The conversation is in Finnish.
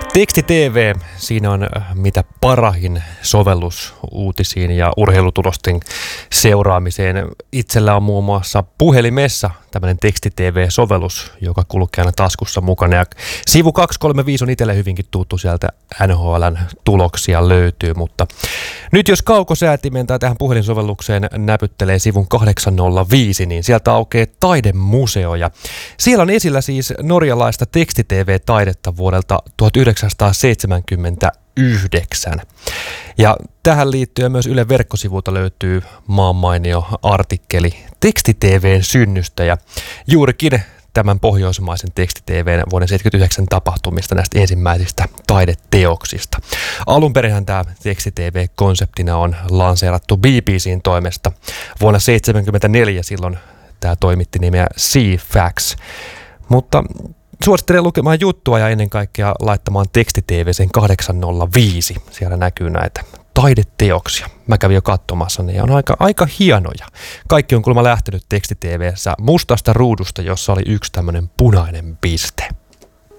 Teksti-TV, siinä on mitä parahin sovellus uutisiin ja urheilutulosten seuraamiseen. Itsellä on muun muassa puhelimessa tämmöinen Teksti-TV-sovellus, joka kulkee aina taskussa mukana. Ja sivu 235 on itselle hyvinkin tuttu, sieltä NHL:n tuloksia löytyy, mutta nyt jos kaukosäätimen tai tähän puhelinsovellukseen näpyttelee sivun 805, niin sieltä aukeaa taidemuseo. Ja siellä on esillä siis norjalaista Teksti-TV-taidetta vuodelta 1979. Ja tähän liittyen myös Ylen verkkosivulta löytyy maanmainio artikkeli Teksti-TV:n synnystä ja juurikin tämän pohjoismaisen Teksti-TV:n vuoden 1979 tapahtumista, näistä ensimmäisistä taideteoksista. Alunperinhän tämä Teksti-TV-konseptina on lanseerattu BBC:n toimesta. Vuonna 1974 silloin tämä toimitti nimeä C-Fax, mutta suosittelen lukemaan juttua ja ennen kaikkea laittamaan Teksti-TV sen 805. Siellä näkyy näitä taideteoksia. Mä kävin jo katsomassa, ne on aika hienoja. Kaikki on kuulemma lähtenyt Teksti-TV:ssä mustasta ruudusta, jossa oli yksi tämmöinen punainen piste.